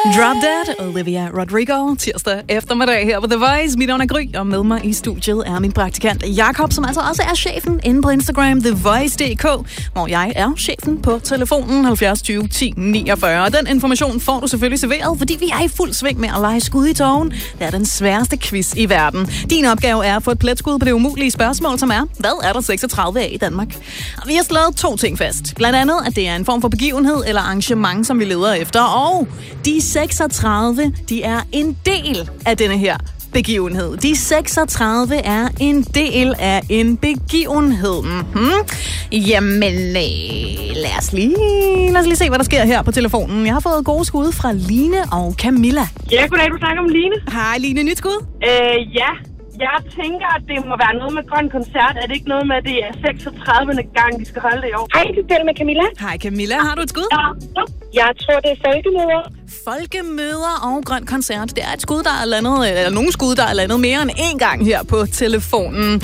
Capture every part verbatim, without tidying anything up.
Drop Dead, Olivia Rodrigo, tirsdag eftermiddag her på The Voice. Mit navn er Gry, og med mig i studiet er min praktikant Jakob, som altså også er chefen inde på Instagram, The Voice punktum d k, hvor jeg er chefen på telefonen halvfjerds tyve ti niogfyrre. Og den information får du selvfølgelig serveret, fordi vi er i fuld sving med at lege skud i tågen. Det er den sværeste quiz i verden. Din opgave er at få et pletskud på det umulige spørgsmål, som er, hvad er der seksogtredive af i Danmark? Og vi har slået to ting fast. Blandt andet, at det er en form for begivenhed eller arrangement, som vi leder efter. Og de seksogtredive, de er en del af denne her begivenhed. De seksogtredive er en del af en begivenhed. Mm-hmm. Jamen, øh, lad os lige, lad os lige se, hvad der sker her på telefonen. Jeg har fået gode skud fra Line og Camilla. Ja, goddag, du snakker om Line. Hej Line, nyt skud? Øh, ja. Jeg tænker, at det må være noget med grøn koncert. Er det ikke noget med, at det er seksogtredivte gang, de skal holde det i år? Hej, du taler med Camilla. Hej Camilla, har du et skud? Ja, jeg tror, det er folkemøder. Folkemøder og grøn koncert. Det er et skud, der er landet, eller nogle skud, der er landet mere end én gang her på telefonen.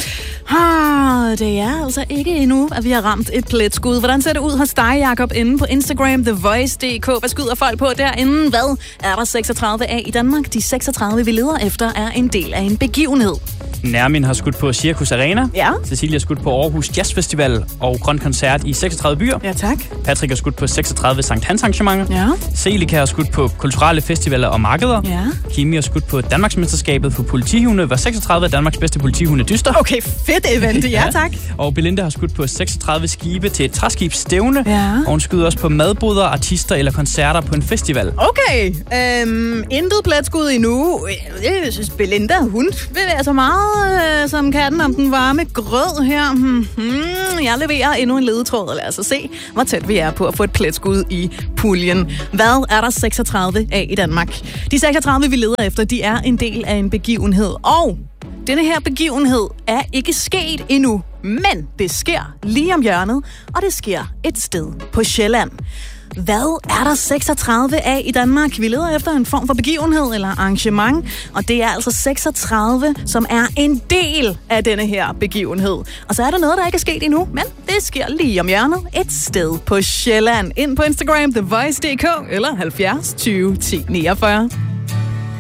Ah, det er altså ikke endnu, at vi har ramt et pletskud. Hvordan ser det ud hos dig, Jakob, inde på Instagram, The Voice punktum d k? Hvad skyder folk på derinde? Hvad er der seksogtredive af i Danmark? De seksogtredive, vi leder efter, er en del af en begivenhed. Nermin har skudt på Cirkus Arena. Ja. Cecilia har skudt på Aarhus Jazz Festival og grøn koncert i seksogtredive byer. Ja, tak. Patrick har skudt på seksogtredive Sankt Hans arrangementer. Ja. Selika har skudt på kulturelle festivaler og markeder. Ja. Kimi har skudt på Danmarksmesterskabet for politihunde, hvor seksogtredive af Danmarks bedste politihunde dyster. Okay, fedt event. Ja, tak. Og Belinda har skudt på seksogtredive skibe til et træskibsstævne. Ja. Og hun skyder også på madboder, artister eller koncerter på en festival. Okay, øhm, intet pletskud endnu. Jeg synes, Belinda, hun bevæger så meget øh, som katten om den varme grød her. Hmm, jeg leverer endnu en ledetråd, og lad os se, hvor tæt vi er på at få et pletskud i puljen. Hvad er der seksogtredive af i Danmark? De seksogtredive, vi leder efter, de er en del af en begivenhed. Og denne her begivenhed er ikke sket endnu, men det sker lige om hjørnet, og det sker et sted på Sjælland. Hvad er der seksogtredive af i Danmark? Vi leder efter en form for begivenhed eller arrangement, og det er altså seksogtredive, som er en del af denne her begivenhed. Og så er der noget, der ikke er sket endnu, men det sker lige om hjørnet et sted på Sjælland. Ind på Instagram, The Voice punktum d k eller halvfjerds tyve ti niogfyrre.